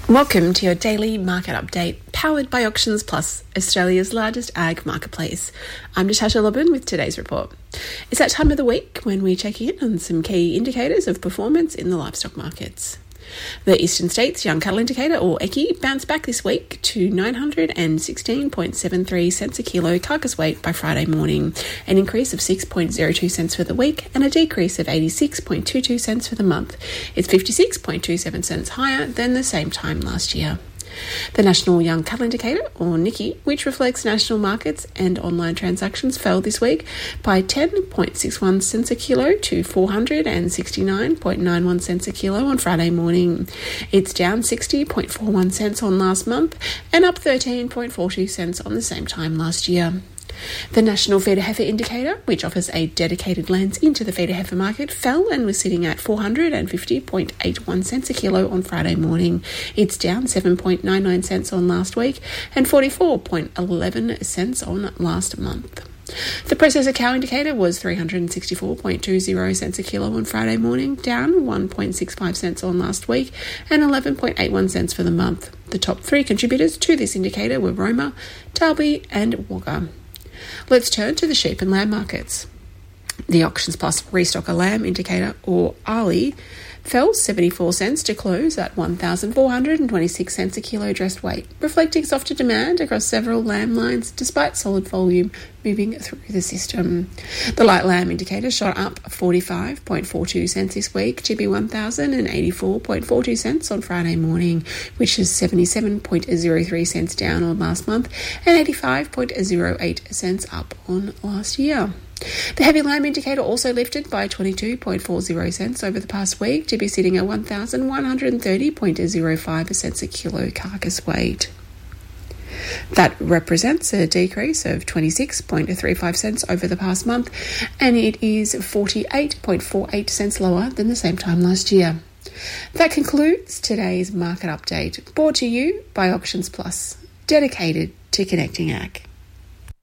Welcome to your daily market update, powered by Auctions Plus, Australia's largest ag marketplace. I'm Natasha Lobban with today's report. It's that time of the week when we check in on some key indicators of performance in the livestock markets. The Eastern States Young Cattle Indicator, or EYCI, bounced back this week to 916.73 cents a kilo carcass weight by Friday morning, an increase of 6.02 cents for the week and a decrease of 86.22 cents for the month. It's 56.27 cents higher than the same time last year. The National Young Cattle Indicator, or NYCI, which reflects national markets and online transactions, fell this week by 10.61 cents a kilo to 469.91 cents a kilo on Friday morning. It's down 60.41 cents on last month and up 13.42 cents on the same time last year. The National Feeder Heifer Indicator, which offers a dedicated lens into the feeder heifer market, fell and was sitting at 450.81 cents a kilo on Friday morning. It's down 7.99 cents on last week and 44.11 cents on last month. The Processor Cow Indicator was 364.20 cents a kilo on Friday morning, down 1.65 cents on last week and 11.81 cents for the month. The top three contributors to this indicator were Roma, Dalby and Wagga. Let's turn to the sheep and lamb markets. The Auctions Plus Restocker Lamb Indicator, or ARLI, fell 74 cents to close at 1,426 cents a kilo dressed weight, reflecting softer demand across several lamb lines despite solid volume moving through the system. The Light Lamb Indicator shot up 45.42 cents this week to be 1,084.42 cents on Friday morning, which is 77.03 cents down on last month and 85.08 cents up on last year. The Heavy Lamb Indicator also lifted by 22.40 cents over the past week to be sitting at 1,130.05 cents a kilo carcass weight. That represents a decrease of 26.35 cents over the past month, and it is 48.48 cents lower than the same time last year. That concludes today's market update, brought to you by Auctions Plus, dedicated to connecting ag.